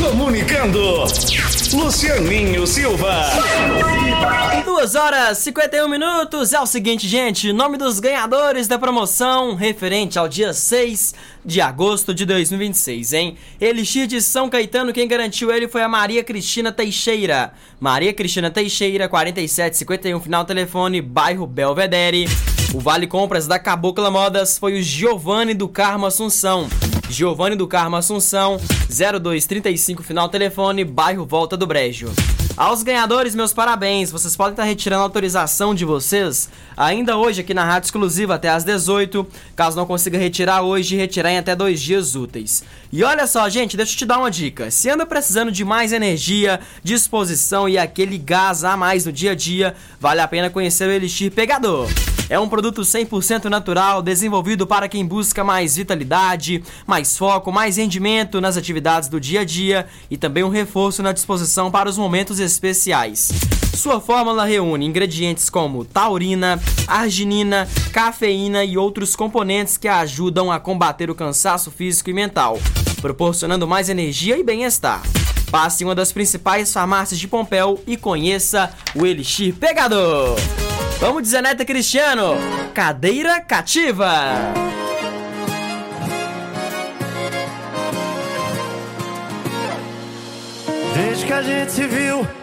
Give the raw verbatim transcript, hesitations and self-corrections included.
Comunicando, Lucianinho Silva. duas horas e cinquenta e um minutos. É o seguinte, gente, nome dos ganhadores da promoção referente ao dia seis de agosto de dois mil e vinte e seis, hein? Elixir de São Caetano, quem garantiu ele foi a Maria Cristina Teixeira. Maria Cristina Teixeira, quarenta e sete cinquenta e um, final telefone, bairro Belvedere. O Vale Compras da Cabocla Modas foi o Giovanni do Carmo Assunção. Giovanni do Carmo Assunção, zero dois trinta e cinco, final telefone, bairro Volta do Brejo. Aos ganhadores, meus parabéns. Vocês podem estar retirando a autorização de vocês ainda hoje aqui na Rádio Exclusiva até às dezoito. Caso não consiga retirar hoje, retirar em até dois dias úteis. E olha só, gente, deixa eu te dar uma dica. Se anda precisando de mais energia, disposição e aquele gás a mais no dia a dia, vale a pena conhecer o Elixir Pegador. É um produto cem por cento natural, desenvolvido para quem busca mais vitalidade, mais foco, mais rendimento nas atividades do dia a dia e também um reforço na disposição para os momentos especiais. Sua fórmula reúne ingredientes como taurina, arginina, cafeína e outros componentes que ajudam a combater o cansaço físico e mental, proporcionando mais energia e bem-estar. Passe em uma das principais farmácias de Pompéu e conheça o Elixir Pegador. Vamos dizer, Neta Cristiano, cadeira cativa. Desde que a gente se viu,